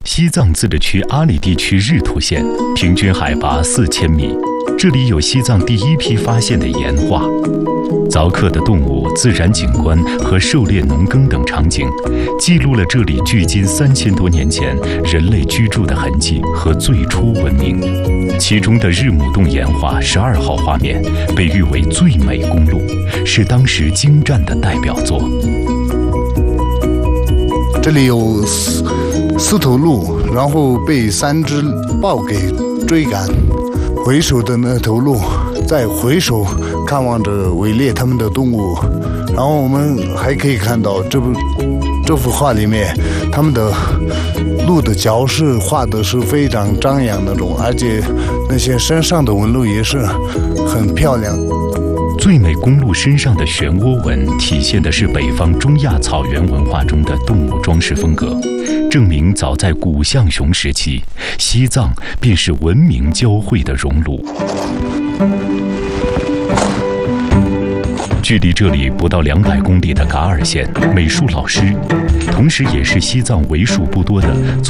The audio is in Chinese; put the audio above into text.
西藏自治区阿里地区日图县，平均海拔4000米。这里有西藏第一批发现的岩画、凿刻的动物、自然景观和狩猎、农耕等场景，记录了这里距今3000多年前人类居住的痕迹和最初文明。其中的日母洞岩画12号画面被誉为最美公路，是当时精湛的代表作。 这里有4头鹿，然后被3只豹给追赶，回首的那头鹿再回首看望着围猎他们的动物。然后我们还可以看到这幅画里面，他们的鹿的角是画的是非常张扬那种，而且那些身上的纹路也是很漂亮。 最美公路身上的漩涡纹体现的是北方中亚草原文化中的动物装饰风格，证明早在古象雄时期，西藏便是文明交汇的熔炉。距离这里不到200公里的噶尔县，美术老师，同时也是西藏为数不多的